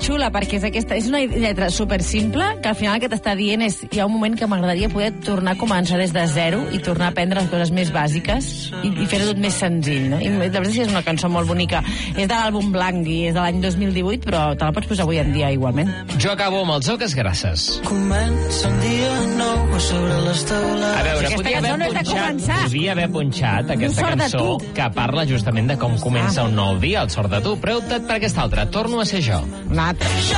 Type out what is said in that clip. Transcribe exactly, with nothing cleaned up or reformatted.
xula, perquè és, aquesta, és una lletra super simple, que al final el que t'està dient és hi ha un moment que m'agradaria poder tornar a començar des de zero i tornar a aprendre les coses més bàsiques i, i fer-ho tot més senzill, no? I la veritat és que és una cançó molt bonica. És de l'àlbum Blanc i és de l'any dos mil divuit, però te la pots posar avui en dia igualment. Jo acabo amb els Oques Grasses. Comença un dia nou sobre les taules. A veure, Aquesta podia haver cançó no és de punxat, començar. podia haver punxat aquesta Sort de cançó tu. que parla justament de com comença un nou dia, el sort de tu, però he optat per aquesta altra, Torno a ser jo. Un altre.